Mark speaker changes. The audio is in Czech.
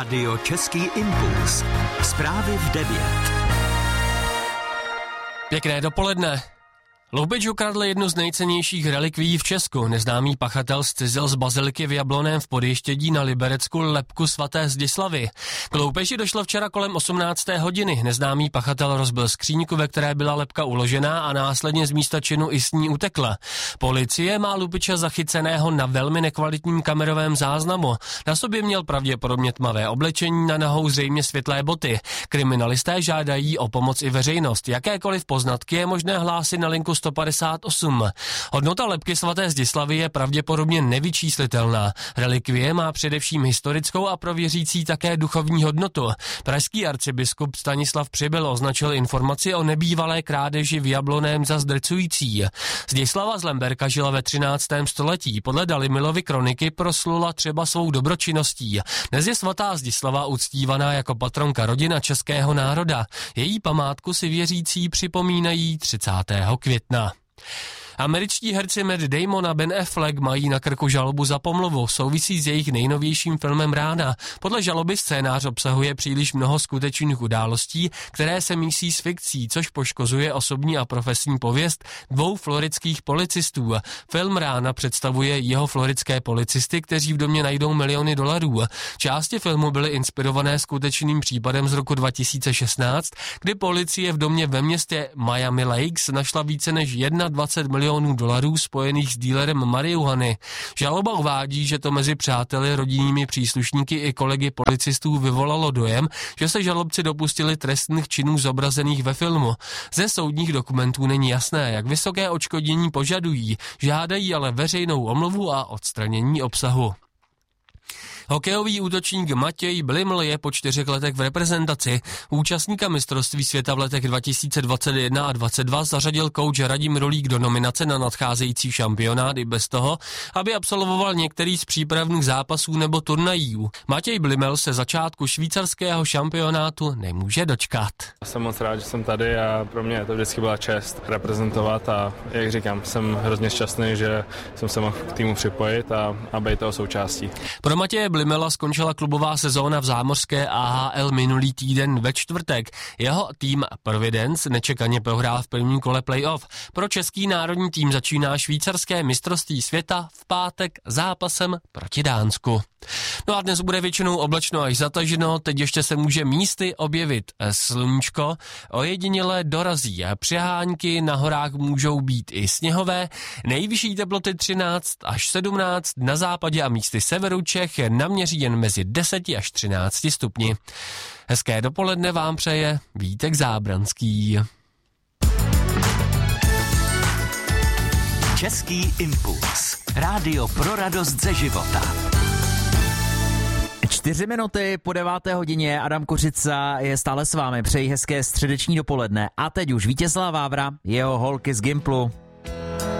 Speaker 1: Radio Český impuls. Zprávy v 9.
Speaker 2: Pěkné dopoledne. Loupež ukradl jednu z nejcennějších relikví v Česku. Neznámý pachatel zcizil z baziliky v Jablonném v Podještědí na Liberecku lebku svaté Zdislavy. K loupeži došlo včera kolem 18. hodiny. Neznámý pachatel rozbil skříňku, ve které byla lebka uložená, a následně z místa činu i s ní utekl. Policie má lupiče zachyceného na velmi nekvalitním kamerovém záznamu. Na sobě měl pravděpodobně tmavé oblečení, na nohou zřejmě světlé boty. Kriminalisté žádají o pomoc i veřejnost. Jakékoliv poznatky je možné hlásit na linku 158. Hodnota lebky svaté Zdislavy je pravděpodobně nevyčíslitelná. Relikvie má především historickou a pro věřící také duchovní hodnotu. Pražský arcibiskup Stanislav Přibyl označil informaci o nebývalé krádeži v Jablonném za zdrcující. Zdislava z Lemberka žila ve 13. století. Podle Dalimilovy kroniky proslula třeba svou dobročinností. Dnes je svatá Zdislava uctívaná jako patronka rodina českého národa. Její památku si věřící připomínají 30. května. Američtí herci Matt Damon a Ben Affleck mají na krku žalobu za pomluvu. Souvisí s jejich nejnovějším filmem Rána. Podle žaloby scénář obsahuje příliš mnoho skutečných událostí, které se mísí s fikcí, což poškozuje osobní a profesní pověst dvou floridských policistů. Film Rána představuje jeho floridské policisty, kteří v domě najdou miliony dolarů. Části filmu byly inspirované skutečným případem z roku 2016, kdy policie v domě ve městě Miami Lakes našla více než 21 milionů dolarů spojených s dílerem marihuany. Žaloba uvádí, že to mezi přáteli, rodinnými příslušníky i kolegy policistů vyvolalo dojem, že se žalobci dopustili trestných činů zobrazených ve filmu. Ze soudních dokumentů není jasné, jak vysoké odškodnění požadují, žádají ale veřejnou omluvu a odstranění obsahu. Hokejový útočník Matěj Bliml je po 4 letech v reprezentaci. Účastníka mistrovství světa v letech 2021 a 2022 zařadil kouč Radim Rulík do nominace na nadcházející šampionát i bez toho, aby absolvoval některý z přípravných zápasů nebo turnají. Matěj Bliml se začátku švýcarského šampionátu nemůže dočkat.
Speaker 3: Jsem moc rád, že jsem tady a pro mě to vždycky byla čest reprezentovat a jak říkám, jsem hrozně šťastný, že jsem se mohl k týmu připojit a být toho součástí.
Speaker 2: Pro Matěje Blimela skončila klubová sezóna v zámořské AHL minulý týden ve čtvrtek. Jeho tým Providence nečekaně prohrál v prvním kole playoff. Pro český národní tým začíná švýcarské mistrovství světa v pátek zápasem proti Dánsku. No a dnes bude většinou oblačno až zataženo, teď ještě se může místy objevit sluníčko, ojediněle dorazí přehánky, na horách můžou být i sněhové, nejvyšší teploty 13 až 17, na západě a místy severu Čech naměří jen mezi 10 až 13 stupni. Hezké dopoledne vám přeje Vítek Zábranský.
Speaker 1: Český impuls. Rádio pro radost ze života.
Speaker 4: 4 minuty po 9. hodině, Adam Kořica je stále s vámi, přeji hezké středeční dopoledne. A teď už Vítězslav Vávra, jeho holky z Gimplu.